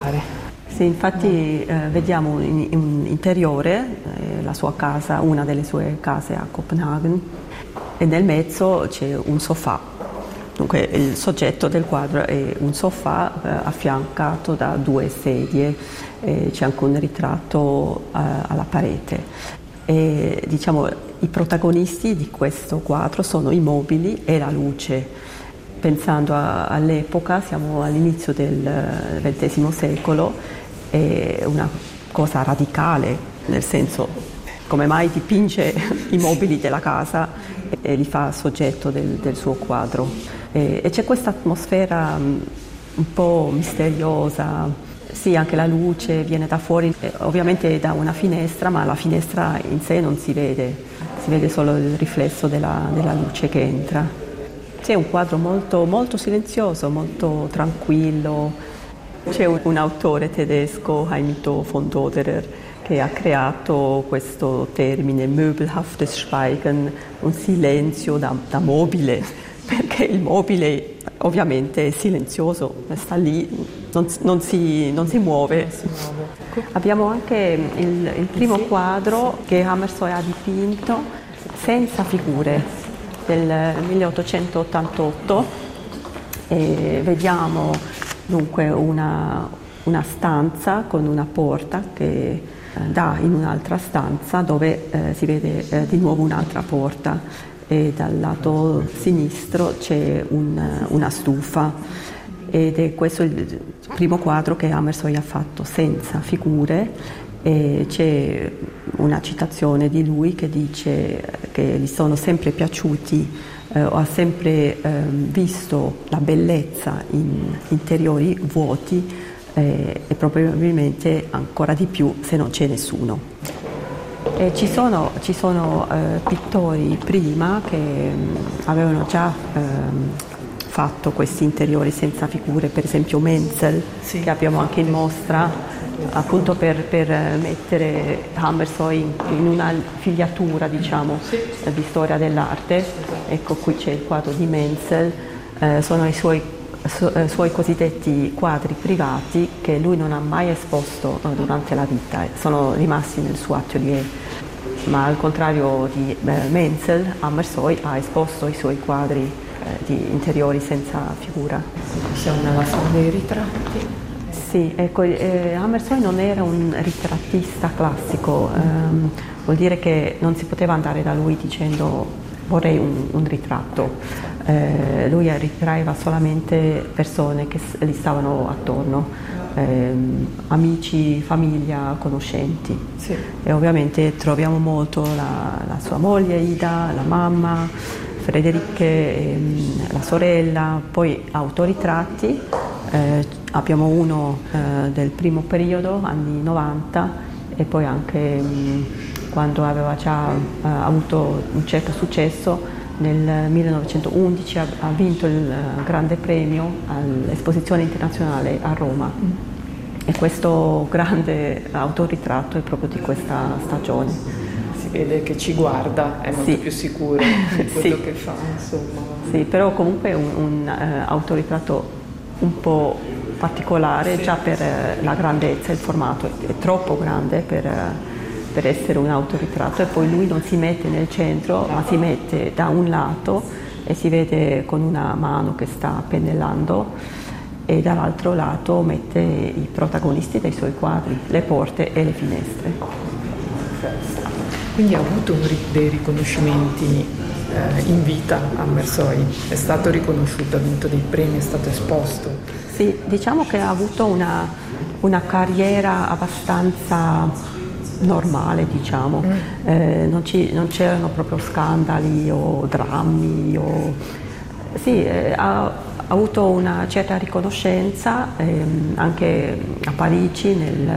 particolare. Sì, infatti vediamo un interiore, la sua casa, una delle sue case a Copenaghen, e nel mezzo c'è un sofà. Dunque il soggetto del quadro è un sofà affiancato da 2 sedie, c'è anche un ritratto alla parete. E, diciamo, i protagonisti di questo quadro sono i mobili e la luce. Pensando all'epoca, siamo all'inizio del XX secolo, è una cosa radicale, nel senso, come mai dipinge i mobili della casa e li fa soggetto del suo quadro. E c'è questa atmosfera un po' misteriosa. Sì, anche la luce viene da fuori, ovviamente da una finestra, ma la finestra in sé non si vede solo il riflesso della luce che entra. C'è un quadro molto, molto silenzioso, molto tranquillo. C'è un autore tedesco, Heimito von Doderer, che ha creato questo termine möbelhaftes Schweigen, un silenzio da mobile, perché il mobile ovviamente è silenzioso, sta lì, non si muove. Abbiamo anche il primo quadro che Hammershøi ha dipinto senza figure, del 1888, e vediamo dunque una stanza con una porta che dà in un'altra stanza dove si vede di nuovo un'altra porta, e dal lato sinistro c'è una stufa, ed è questo il primo quadro che Hammershøi ha fatto senza figure. E c'è una citazione di lui che dice che gli sono sempre piaciuti, ha sempre visto la bellezza in interiori vuoti, e probabilmente ancora di più se non c'è nessuno. E ci sono pittori prima che avevano già fatto questi interiori senza figure, per esempio Menzel, sì, che abbiamo anche in mostra, appunto per mettere Hammershøi in una figliatura, diciamo, di storia dell'arte. Ecco, qui c'è il quadro di Menzel, sono i suoi cosiddetti quadri privati che lui non ha mai esposto durante la vita, sono rimasti nel suo atelier. Ma al contrario di Menzel, Hammershøi ha esposto i suoi quadri di interiori senza figura. Siamo nella sala dei ritratti. Sì, ecco, Hammershøi non era un ritrattista classico, vuol dire che non si poteva andare da lui dicendo vorrei un ritratto. Lui ritraeva solamente persone che gli stavano attorno, amici, famiglia, conoscenti. Sì. E ovviamente troviamo molto la sua moglie Ida, la mamma, Frederike, la sorella, poi autoritratti. Abbiamo uno del primo periodo, anni 90, e poi anche quando aveva già avuto un certo successo, nel 1911 ha vinto il grande premio all'Esposizione Internazionale a Roma. E questo grande autoritratto è proprio di questa stagione. Si vede che ci guarda, è molto più sicuro di quello sì, che fa, insomma. Sì, però comunque è un autoritratto un po' particolare, sì, già per la grandezza, il formato è troppo grande per essere un autoritratto, e poi lui non si mette nel centro, ma si mette da un lato e si vede con una mano che sta pennellando, e dall'altro lato mette i protagonisti dei suoi quadri, le porte e le finestre. Quindi ha avuto dei riconoscimenti in vita Hammershøi, è stato riconosciuto, ha vinto dei premi, è stato esposto. Sì, diciamo che ha avuto una carriera abbastanza normale, diciamo. Non c'erano proprio scandali o drammi. Sì, ha avuto una certa riconoscenza anche a Parigi nel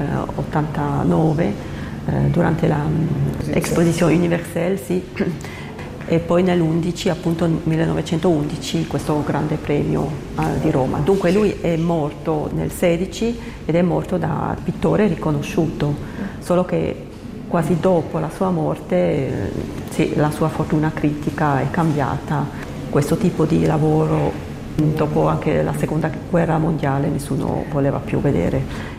89, durante l'Exposition Universelle, sì. E poi nell'11, appunto 1911, questo grande premio di Roma. Dunque lui è morto nel 16 ed è morto da pittore riconosciuto, solo che quasi dopo la sua morte sì, la sua fortuna critica è cambiata. Questo tipo di lavoro dopo anche la seconda guerra mondiale nessuno voleva più vedere.